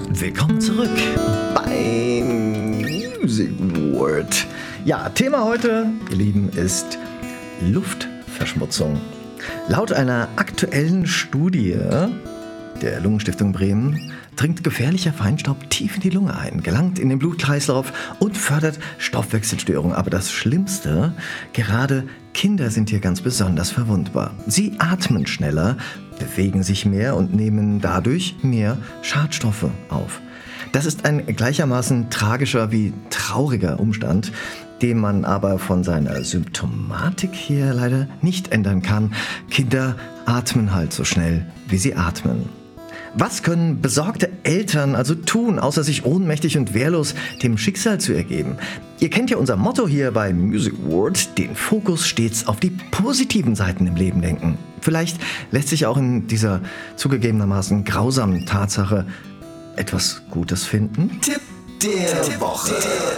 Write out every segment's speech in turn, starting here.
Willkommen zurück bei Music World. Ja, Thema heute, ihr Lieben, ist Luftverschmutzung. Laut einer aktuellen Studie der Lungenstiftung Bremen dringt gefährlicher Feinstaub tief in die Lunge ein, gelangt in den Blutkreislauf und fördert Stoffwechselstörungen. Aber das Schlimmste, gerade Kinder sind hier ganz besonders verwundbar. Sie atmen schneller, bewegen sich mehr und nehmen dadurch mehr Schadstoffe auf. Das ist ein gleichermaßen tragischer wie trauriger Umstand, den man aber von seiner Symptomatik her leider nicht ändern kann. Kinder atmen halt so schnell, wie sie atmen. Was können besorgte Eltern also tun, außer sich ohnmächtig und wehrlos dem Schicksal zu ergeben? Ihr kennt ja unser Motto hier bei Music World, den Fokus stets auf die positiven Seiten im Leben lenken. Vielleicht lässt sich auch in dieser zugegebenermaßen grausamen Tatsache etwas Gutes finden. Tipp der Woche.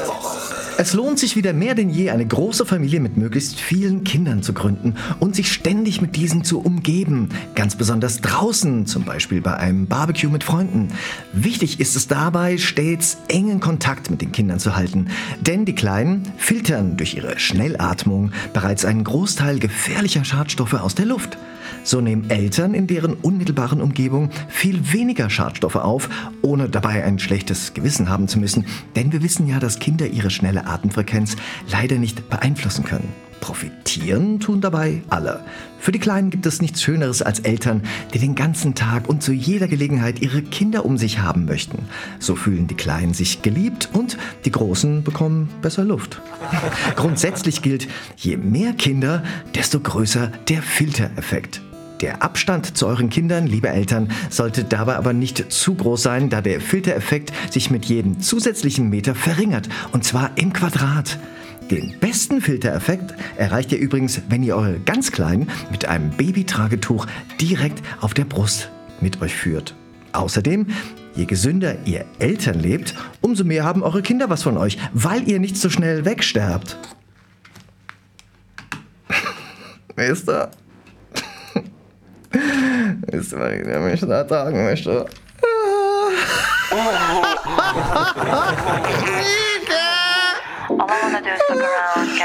Es lohnt sich wieder mehr denn je, eine große Familie mit möglichst vielen Kindern zu gründen und sich ständig mit diesen zu umgeben. Ganz besonders draußen, zum Beispiel bei einem Barbecue mit Freunden. Wichtig ist es dabei, stets engen Kontakt mit den Kindern zu halten. Denn die Kleinen filtern durch ihre Schnellatmung bereits einen Großteil gefährlicher Schadstoffe aus der Luft. So nehmen Eltern in deren unmittelbaren Umgebung viel weniger Schadstoffe auf, ohne dabei ein schlechtes Gewissen haben zu müssen. Denn wir wissen ja, dass Kinder ihre schnelle Atemfrequenz leider nicht beeinflussen können. Profitieren tun dabei alle. Für die Kleinen gibt es nichts Schöneres als Eltern, die den ganzen Tag und zu jeder Gelegenheit ihre Kinder um sich haben möchten. So fühlen die Kleinen sich geliebt und die Großen bekommen besser Luft. Grundsätzlich gilt, je mehr Kinder, desto größer der Filtereffekt. Der Abstand zu euren Kindern, liebe Eltern, sollte dabei aber nicht zu groß sein, da der Filtereffekt sich mit jedem zusätzlichen Meter verringert, und zwar im Quadrat. Den besten Filtereffekt erreicht ihr übrigens, wenn ihr eure ganz Kleinen mit einem Babytragetuch direkt auf der Brust mit euch führt. Außerdem, je gesünder ihr Eltern lebt, umso mehr haben eure Kinder was von euch, weil ihr nicht so schnell wegsterbt. Wisst ihr? Wisst ihr, was ich nämlich da sagen möchte? All I wanna do is look around.